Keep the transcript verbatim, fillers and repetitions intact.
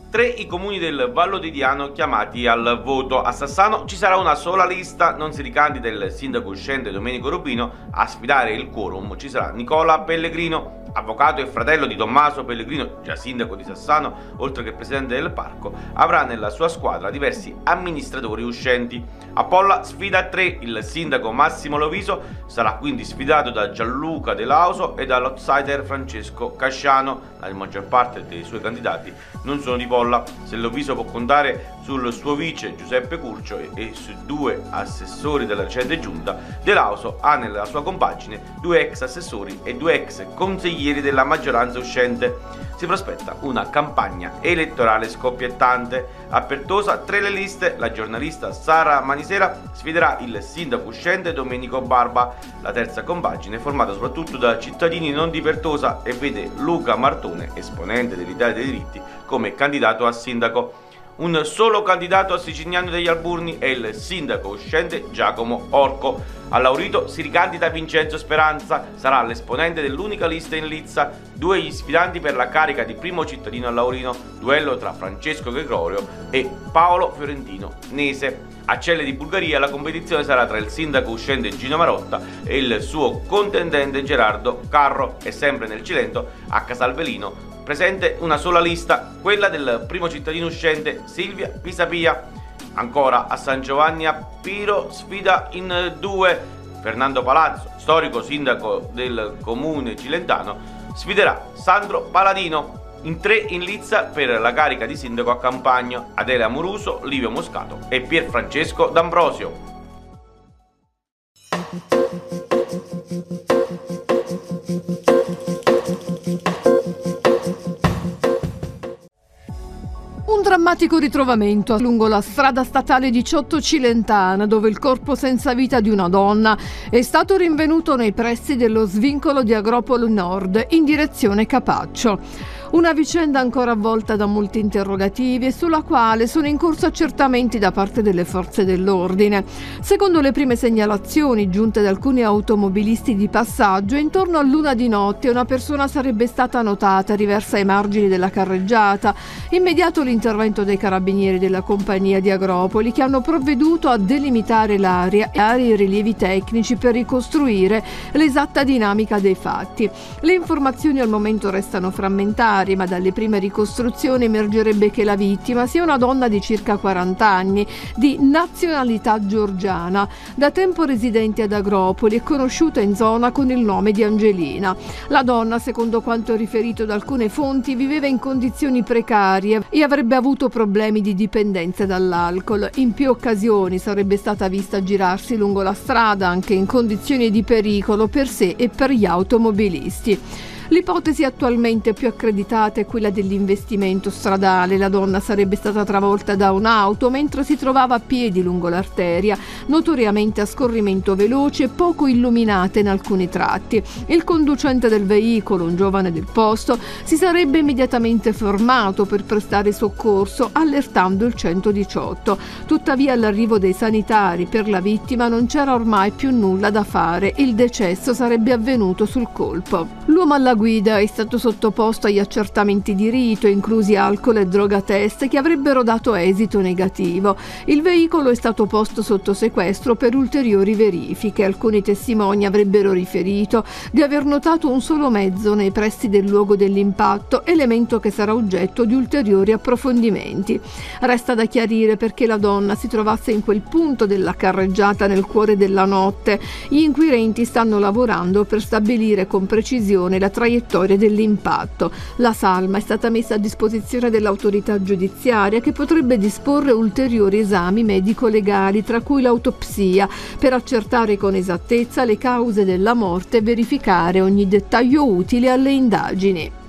Tre i comuni del Vallo di Diano chiamati al voto. A Sassano ci sarà una sola lista, non si ricandida il sindaco uscente Domenico Rubino. A sfidare il quorum ci sarà Nicola Pellegrino, avvocato e fratello di Tommaso Pellegrino, già sindaco di Sassano, oltre che presidente del parco. Avrà nella sua squadra diversi amministratori uscenti. A Polla sfida tre il sindaco Massimo Loviso, sarà quindi sfidato da Gianluca De Lauso e dall'outsider Francesco Casciano. La maggior parte dei suoi candidati non sono di Polla. Se Loviso può contare sul suo vice Giuseppe Curcio e, e su due assessori della recente giunta, De Lauso ha nella sua compagine due ex assessori e due ex consiglieri della maggioranza uscente. Si prospetta una campagna elettorale scoppiettante. A Pertosa tre le liste. La giornalista Sara Manisera sfiderà il sindaco uscente Domenico Barba. La terza compagine è formata soprattutto da cittadini non di Pertosa e vede Luca Martone, esponente dell'Italia dei diritti, come candidato a sindaco. Un solo candidato a Sicignano degli Alburni è il sindaco uscente Giacomo Orco. A Laurito si ricandida Vincenzo Speranza, sarà l'esponente dell'unica lista in lizza. Due gli sfidanti per la carica di primo cittadino a Laurino, duello tra Francesco Gregorio e Paolo Fiorentino Nese. A Celle di Bulgaria la competizione sarà tra il sindaco uscente Gino Marotta e il suo contendente Gerardo Carro. E sempre nel Cilento, a Casalbelino, presente una sola lista, quella del primo cittadino uscente Silvia Pisapia. Ancora a San Giovanni a Piro sfida in due. Fernando Palazzo, storico sindaco del comune cilentano, sfiderà Sandro Paladino. In tre in lizza per la carica di sindaco a Campagno, Adele Amoruso, Livio Moscato e Pierfrancesco D'Ambrosio. Un drammatico ritrovamento lungo la strada statale diciotto Cilentana, dove il corpo senza vita di una donna è stato rinvenuto nei pressi dello svincolo di Agropolo Nord in direzione Capaccio. Una vicenda ancora avvolta da molti interrogativi e sulla quale sono in corso accertamenti da parte delle forze dell'ordine. Secondo le prime segnalazioni giunte da alcuni automobilisti di passaggio, intorno a l'una di notte una persona sarebbe stata notata riversa ai margini della carreggiata. Immediato l'intervento dei carabinieri della compagnia di Agropoli, che hanno provveduto a delimitare l'area e i rilievi tecnici per ricostruire l'esatta dinamica dei fatti. Le informazioni al momento restano frammentari, ma dalle prime ricostruzioni emergerebbe che la vittima sia una donna di circa quaranta anni, di nazionalità georgiana, da tempo residente ad Agropoli e conosciuta in zona con il nome di Angelina. La donna, secondo quanto riferito da alcune fonti, viveva in condizioni precarie e avrebbe avuto problemi di dipendenza dall'alcol. In più occasioni sarebbe stata vista girarsi lungo la strada, anche in condizioni di pericolo per sé e per gli automobilisti. L'ipotesi attualmente più accreditata è quella dell'investimento stradale. La donna sarebbe stata travolta da un'auto mentre si trovava a piedi lungo l'arteria, notoriamente a scorrimento veloce e poco illuminata in alcuni tratti. Il conducente del veicolo, un giovane del posto, si sarebbe immediatamente fermato per prestare soccorso, allertando il centodiciotto. Tuttavia, all'arrivo dei sanitari per la vittima non c'era ormai più nulla da fare. Il decesso sarebbe avvenuto sul colpo. L'uomo alla guida è stato sottoposto agli accertamenti di rito, inclusi alcol e droga test, che avrebbero dato esito negativo. Il veicolo è stato posto sotto sequestro per ulteriori verifiche. Alcuni testimoni avrebbero riferito di aver notato un solo mezzo nei pressi del luogo dell'impatto, elemento che sarà oggetto di ulteriori approfondimenti. Resta da chiarire perché la donna si trovasse in quel punto della carreggiata nel cuore della notte. Gli inquirenti stanno lavorando per stabilire con precisione la traiettoria dell'impatto. La salma è stata messa a disposizione dell'autorità giudiziaria, che potrebbe disporre ulteriori esami medico-legali, tra cui l'autopsia, per accertare con esattezza le cause della morte e verificare ogni dettaglio utile alle indagini.